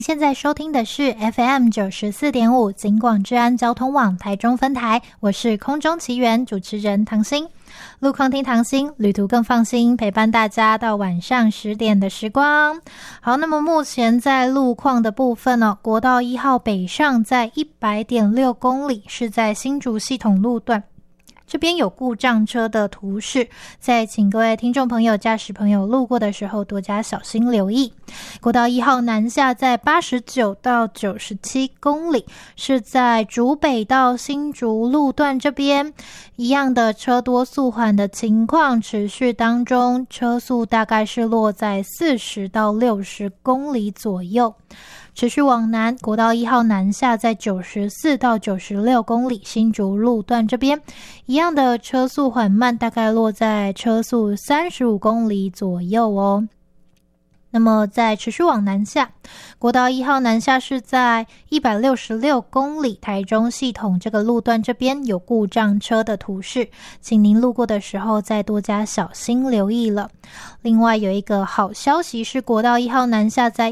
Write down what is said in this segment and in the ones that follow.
现在收听的是 FM94.5 警广治安交通网台中分台，我是空中奇缘主持人唐心。路况听唐心，旅途更放心，陪伴大家到晚上10点的时光。好，那么目前在路况的部分呢，国道1号北上在 100.6 公里，是在新竹系统路段。这边有故障车的图示，再请各位听众朋友、驾驶朋友路过的时候多加小心留意。国道1号南下在89到97公里，是在竹北到新竹路段这边，一样的车多速缓的情况持续当中，车速大概是落在40到60公里左右。持续往南，国道1号南下在94到96公里，新竹路段这边一样的车速缓慢，大概落在车速35公里左右哦。那么在持续往南下，国道1号南下是在166公里，台中系统这个路段这边有故障车的图示，请您路过的时候再多加小心留意了。另外有一个好消息是，国道1号南下在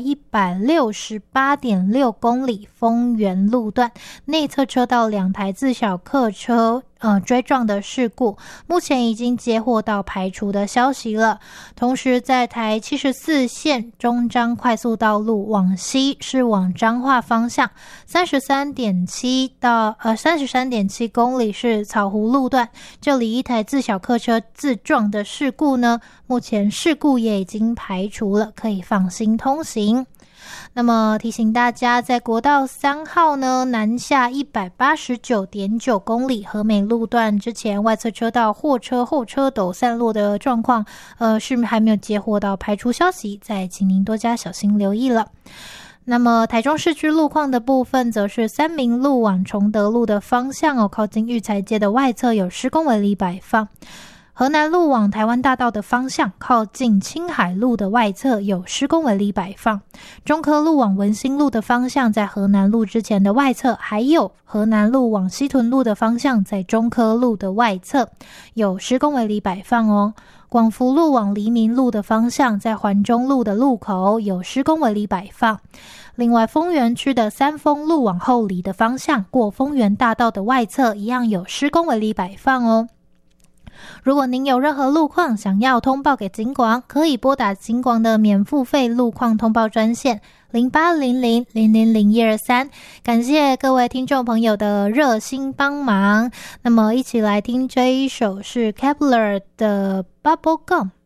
168.6 公里，丰原路段内侧车道2台自小客车追撞的事故，目前已经接获到排除的消息了。同时在台74线中彰快速道路往西是往彰化方向 33.7 到33.7 公里是草湖路段，这里一台自小客车自撞的事故呢，目前事故也已经排除了，可以放心通行。那么提醒大家，在国道3号呢南下 189.9 公里和美路段之前，外侧车道货车后车斗散落的状况是还没有接获到排除消息，再请您多加小心留意了。那么台中市区路况的部分则是三民路往崇德路的方向靠近育才街的外侧有施工围篱摆放。河南路往台湾大道的方向，靠近青海路的外侧有施工围篱摆放。中科路往文心路的方向，在河南路之前的外侧，还有河南路往西屯路的方向，在中科路的外侧有施工围篱摆放哦。广福路往黎明路的方向，在环中路的路口有施工围篱摆放。另外丰原区的三丰路往后里的方向，过丰原大道的外侧一样有施工围篱摆放哦。如果您有任何路况想要通报给警广，可以拨打警广的免付费路况通报专线0800000123。感谢各位听众朋友的热心帮忙。那么一起来听这一首是 Kepler 的 Bubblegum。